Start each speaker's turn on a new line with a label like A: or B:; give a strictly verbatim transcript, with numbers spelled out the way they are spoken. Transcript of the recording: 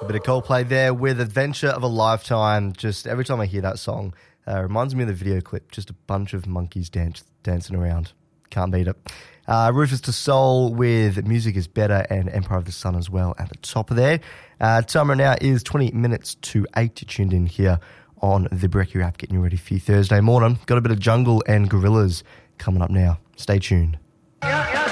A: Bit of Coldplay there with Adventure of a Lifetime. Just every time I hear that song, uh, reminds me of the video clip. Just a bunch of monkeys dance, dancing around. Can't beat it. Uh, Rufus Du Sol with Music is Better and Empire of the Sun as well at the top of there. Uh, time right now is twenty minutes to eight. You're tuned in here on the Brekkie Wrap, getting you ready for your Thursday morning. Got a bit of Jungle and Gorillas coming up now. Stay tuned.